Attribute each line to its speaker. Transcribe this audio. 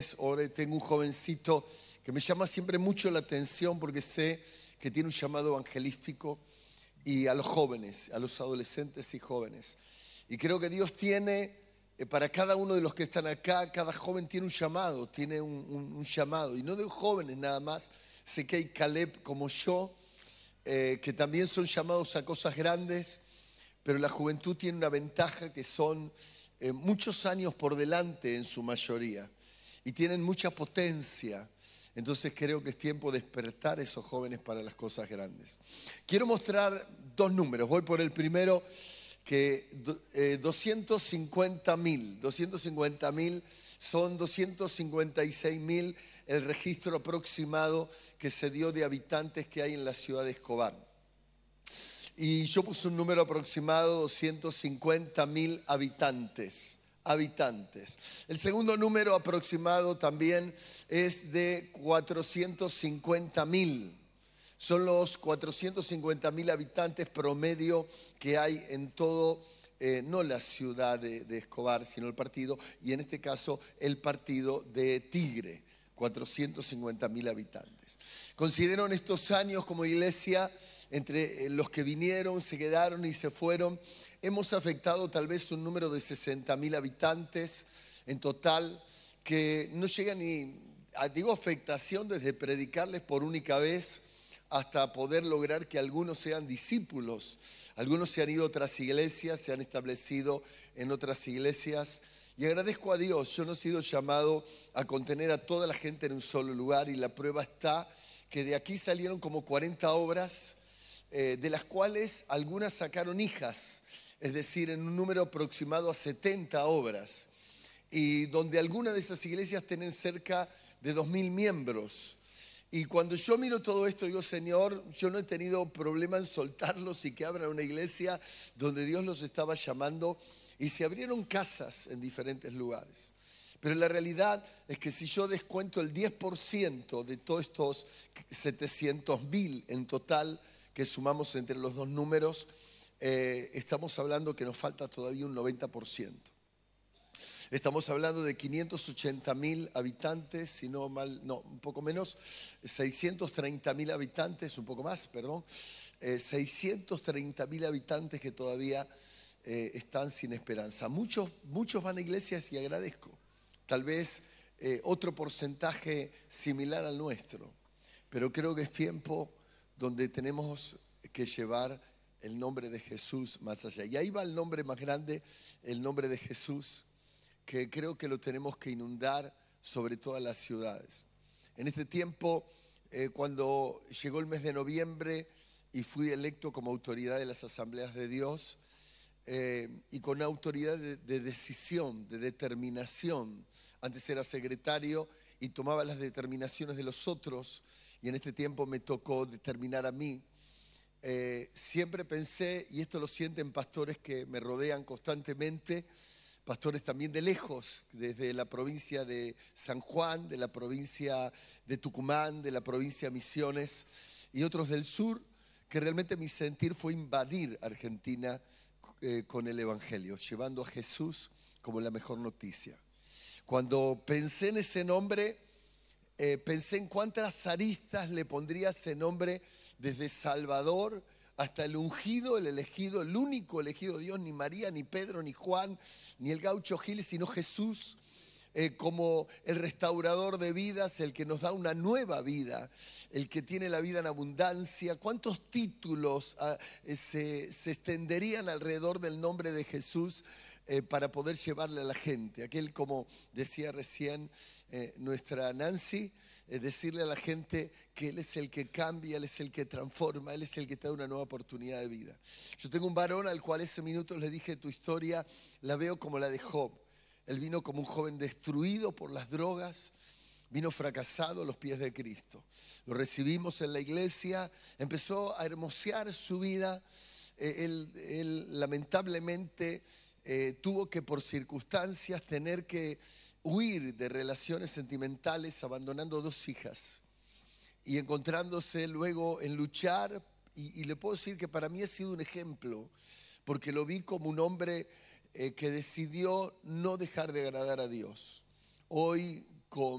Speaker 1: jóvenes. Ahora tengo un jovencito que me llama siempre mucho la atención porque sé que tiene un llamado evangelístico y a los jóvenes, a los adolescentes y jóvenes. Y creo que Dios tiene para cada uno de los que están acá, cada joven tiene un llamado, tiene un llamado. Y no de jóvenes nada más, sé que hay Caleb como yo, que también son llamados a cosas grandes, pero la juventud tiene una ventaja que son muchos años por delante en su mayoría y tienen mucha potencia. Entonces creo que es tiempo de despertar a esos jóvenes para las cosas grandes. Quiero mostrar dos números. Voy por el primero, que 250.000 son 256.000 el registro aproximado que se dio de habitantes que hay en la ciudad de Escobar. Y yo puse un número aproximado, 250.000 habitantes. El segundo número aproximado también es de 450.000. Son los 450.000 habitantes promedio que hay en todo, no la ciudad de Escobar, sino el partido, y en este caso el partido de Tigre, 450.000 habitantes. Considero en estos años como iglesia, entre los que vinieron, se quedaron y se fueron, hemos afectado tal vez un número de 60.000 habitantes en total, que no llega ni, digo afectación desde predicarles por única vez hasta poder lograr que algunos sean discípulos. Algunos se han ido a otras iglesias, se han establecido en otras iglesias. Y agradezco a Dios, yo no he sido llamado a contener a toda la gente en un solo lugar, y la prueba está que de aquí salieron como 40 obras, de las cuales algunas sacaron hijas, es decir, en un número aproximado a 70 obras, y donde algunas de esas iglesias tienen cerca de 2.000 miembros. Y cuando yo miro todo esto, digo, Señor, yo no he tenido problema en soltarlos y que abran una iglesia donde Dios los estaba llamando, y se abrieron casas en diferentes lugares. Pero la realidad es que si yo descuento el 10% de todos estos 700.000 en total que sumamos entre los dos números, estamos hablando que nos falta todavía un 90%. Estamos hablando de 580.000 habitantes, si no mal, no, un poco menos, 630.000 habitantes, un poco más, perdón, 630.000 habitantes que todavía están sin esperanza. Muchos van a iglesias y agradezco. Tal vez otro porcentaje similar al nuestro, pero creo que es tiempo donde tenemos que llevar el nombre de Jesús más allá. Y ahí va el nombre más grande, el nombre de Jesús, que creo que lo tenemos que inundar sobre todas las ciudades. En este tiempo, cuando llegó el mes de noviembre y fui electo como autoridad de las Asambleas de Dios, y con autoridad de decisión, de determinación. Antes era secretario y tomaba las determinaciones de los otros, y en este tiempo me tocó determinar a mí. Siempre pensé, y esto lo sienten pastores que me rodean constantemente, pastores también de lejos, desde la provincia de San Juan, de la provincia de Tucumán, de la provincia de Misiones y otros del sur, que realmente mi sentir fue invadir Argentina con el Evangelio, llevando a Jesús como la mejor noticia. Cuando pensé en ese nombre, pensé en cuántas aristas le pondría ese nombre, desde Salvador hasta el ungido, el elegido, el único elegido de Dios, ni María, ni Pedro, ni Juan, ni el gaucho Gil, sino Jesús, como el restaurador de vidas, el que nos da una nueva vida, el que tiene la vida en abundancia. ¿Cuántos títulos se extenderían alrededor del nombre de Jesús para poder llevarle a la gente? Aquel, como decía recién nuestra Nancy, decirle a la gente que Él es el que cambia, Él es el que transforma, Él es el que te da una nueva oportunidad de vida. Yo tengo un varón al cual ese minuto le dije, tu historia la veo como la de Job. Él vino como un joven destruido por las drogas, vino fracasado a los pies de Cristo. Lo recibimos en la iglesia, empezó a hermosear su vida. Él lamentablemente tuvo que, por circunstancias, tener que huir de relaciones sentimentales, abandonando 2 hijas y encontrándose luego en luchar. Y le puedo decir que para mí ha sido un ejemplo, porque lo vi como un hombre que decidió no dejar de agradar a Dios. Hoy